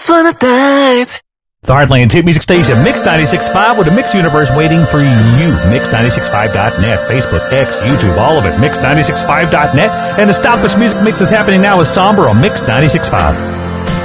just wanna dive. The Heartland's hit music station, Mix 96.5, with a Mix universe waiting for you. Mix965.net, Facebook, X, YouTube, all of it. Mix965.net. And the Stop Us Music Mix is happening now with Somber on Mix 96.5.